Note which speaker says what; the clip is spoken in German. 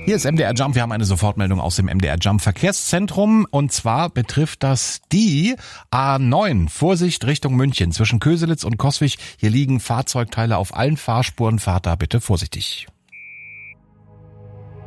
Speaker 1: Hier ist MDR Jump. Wir haben eine Sofortmeldung aus dem MDR Jump Verkehrszentrum. Und zwar betrifft das die A9. Vorsicht Richtung München zwischen Köselitz und Coswig. Hier liegen Fahrzeugteile auf allen Fahrspuren. Fahrt da bitte vorsichtig.